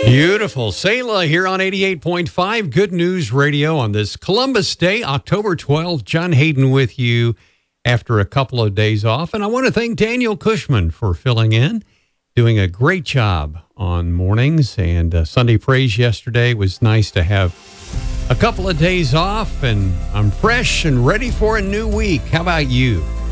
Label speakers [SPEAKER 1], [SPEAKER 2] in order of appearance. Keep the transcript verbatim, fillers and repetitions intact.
[SPEAKER 1] Beautiful. Selah here on eighty-eight point five Good News Radio on this Columbus Day, October twelfth. John Hayden with you after a couple of days off. And I want to thank Daniel Cushman for filling in, doing a great job on mornings. And uh, Sunday Praise yesterday was nice to have a couple of days off. And I'm fresh and ready for a new week. How about you?